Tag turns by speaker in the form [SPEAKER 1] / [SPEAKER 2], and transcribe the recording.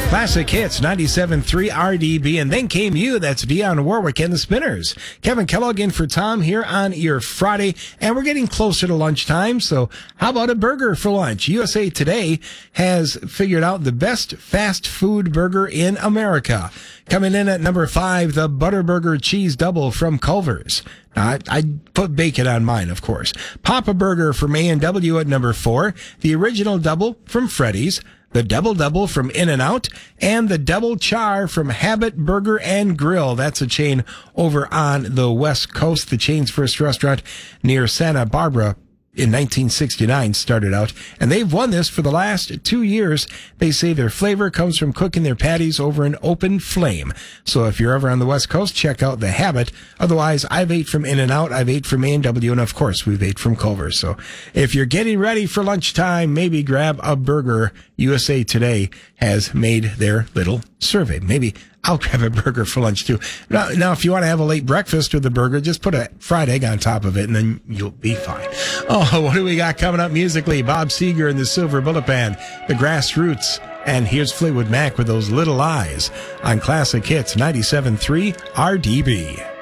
[SPEAKER 1] Classic Hits 97.3 RDB, and then came you. That's Dionne Warwick and the Spinners. Kevin Kellogg in for Tom here on your Friday, and we're getting closer to lunchtime, so how about a burger for lunch? USA Today has figured out the best fast food burger in America. Coming in at number 5, the Butterburger Cheese Double from Culver's. I'd put bacon on mine, of course. Papa Burger from A&W at number 4. The Original Double from Freddy's. The Double Double from In-N-Out, and the Double Char from Habit Burger and Grill. That's a chain over on the West Coast. The chain's first restaurant near Santa Barbara in 1969 started out, and they've won this for the last 2 years. They say their flavor comes from cooking their patties over an open flame. So if you're ever on the West Coast, check out The Habit. Otherwise, I've ate from In-N-Out, I've ate from A&W, and of course, we've ate from Culver's. So if you're getting ready for lunchtime, maybe grab a burger. USA Today has made their little survey. Maybe I'll grab a burger for lunch too. Now, if you want to have a late breakfast with a burger, just put a fried egg on top of it and then you'll be fine. Oh, what do we got coming up musically? Bob Seger and the Silver Bullet Band, the Grassroots, and here's Fleetwood Mac with those Little Eyes on Classic Hits 97.3 RDB.